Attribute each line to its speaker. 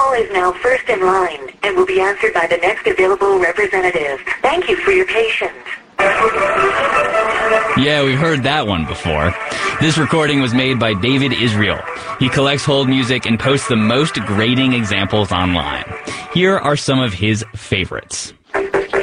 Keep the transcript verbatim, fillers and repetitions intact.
Speaker 1: call is now first in line and will be answered by the next available representative. Thank you for your patience.
Speaker 2: Yeah, we've heard that one before. This recording was made by David Israel. He collects hold music and posts the most grating examples online. Here are some of his favorites.